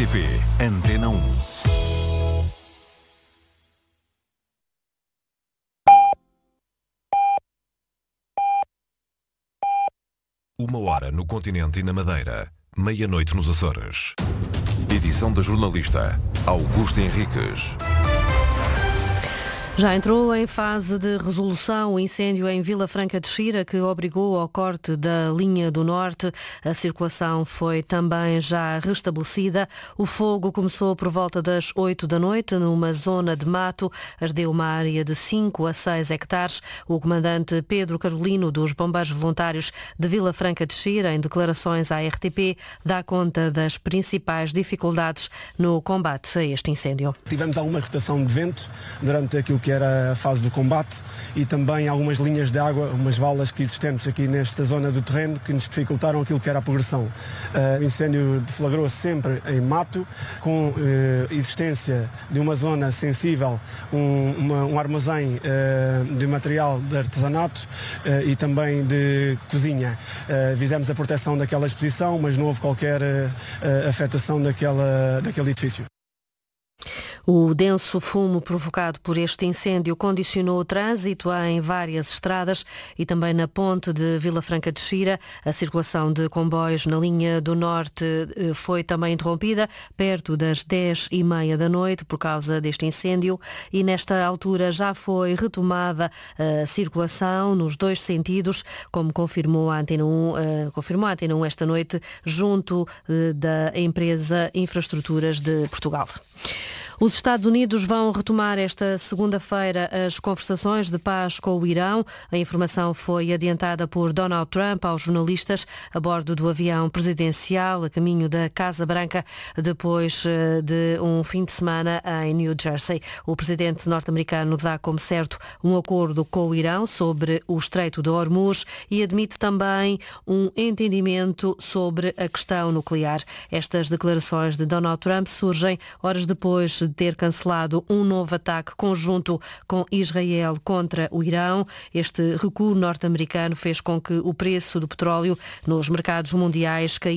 RTP Antena 1. Uma hora no continente e na Madeira, meia-noite nos Açores. Edição da jornalista Augusta Henriques. Já entrou em fase de resolução o incêndio em Vila Franca de Xira, que obrigou ao corte da linha do norte. A circulação foi também já restabelecida. O fogo começou por volta das 8 da noite, numa zona de mato. Ardeu uma área de 5 a 6 hectares. O comandante Pedro Carolino, dos Bombeiros Voluntários de Vila Franca de Xira, em declarações à RTP, dá conta das principais dificuldades no combate a este incêndio. Tivemos alguma rotação de vento durante aquilo que era a fase do combate e também algumas linhas de água, umas valas que existentes aqui nesta zona do terreno que nos dificultaram aquilo que era a progressão. O incêndio deflagrou-se sempre em mato, com existência de uma zona sensível, um armazém de material de artesanato e também de cozinha. Fizemos a proteção daquela exposição, mas não houve qualquer afetação daquele edifício. O denso fumo provocado por este incêndio condicionou o trânsito em várias estradas e também na ponte de Vila Franca de Xira. A circulação de comboios na linha do norte foi também interrompida perto das 10h30 da noite por causa deste incêndio e nesta altura já foi retomada a circulação nos dois sentidos, como confirmou a Antena 1 esta noite, junto da empresa Infraestruturas de Portugal. Os Estados Unidos vão retomar esta segunda-feira as conversações de paz com o Irão. A informação foi adiantada por Donald Trump aos jornalistas a bordo do avião presidencial a caminho da Casa Branca, depois de um fim de semana em New Jersey. O presidente norte-americano dá como certo um acordo com o Irão sobre o Estreito de Hormuz e admite também um entendimento sobre a questão nuclear. Estas declarações de Donald Trump surgem horas depois de ter cancelado um novo ataque conjunto com Israel contra o Irão. Este recuo norte-americano fez com que o preço do petróleo nos mercados mundiais caísse